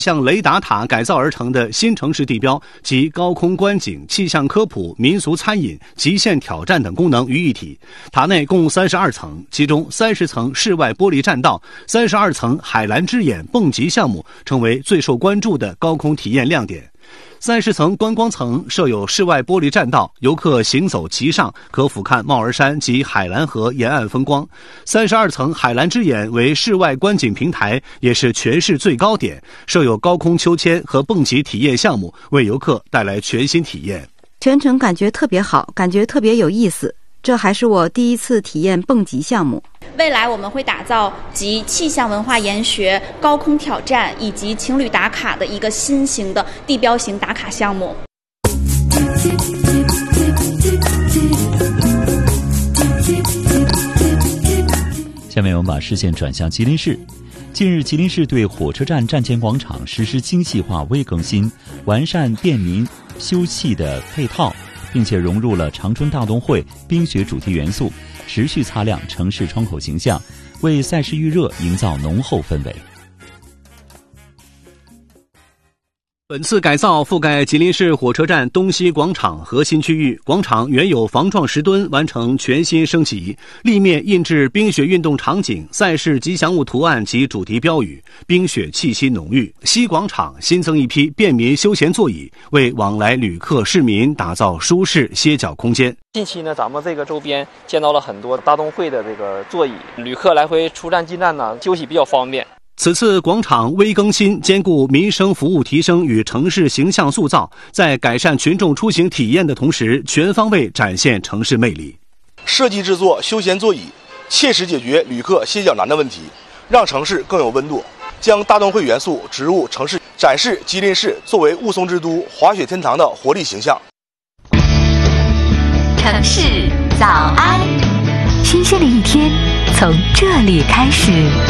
向雷达塔改造而成的新城市地标集高空观景、气象科普、民俗餐饮、极限挑战等功能于一体。塔内共32层，其中30层室外玻璃栈道、32层海蓝之眼蹦极项目成为最受关注的高空体验亮点。30层观光层设有室外玻璃栈道，游客行走其上可俯瞰帽儿山及海蓝河沿岸风光。32层海蓝之眼为室外观景平台，也是全市最高点，设有高空秋千和蹦极体验项目，为游客带来全新体验。 全程感觉特别好，感觉特别有意思，这还是我第一次体验蹦极项目。 未来我们会打造集气象文化研学、高空挑战以及情侣打卡的一个新型的地标型打卡项目。 下面我们把视线转向吉林市。近日，吉林市对火车站站前广场实施精细化微更新，完善便民休憩的配套，并且融入了长春大动会冰雪主题元素，持续擦亮城市窗口形象，为赛事预热营造浓厚氛围。 本次改造覆盖吉林市火车站东西广场核心区域，广场原有防撞石墩完成全新升级，立面印制冰雪运动场景、赛事吉祥物图案及主题标语，冰雪气息浓郁。西广场新增一批便民休闲座椅，为往来旅客市民打造舒适歇脚空间。 近期呢，咱们这个周边见到了很多大动会的这个座椅，旅客来回出站进站呢，休息比较方便。 此次广场微更新，兼顾民生服务提升与城市形象塑造，在改善群众出行体验的同时，全方位展现城市魅力。 设计制作休闲座椅，切实解决旅客歇脚难的问题，让城市更有温度，将大动会元素植入城市，展示吉林市作为雾凇之都、滑雪天堂的活力形象。 城市早安，新鲜的一天从这里开始。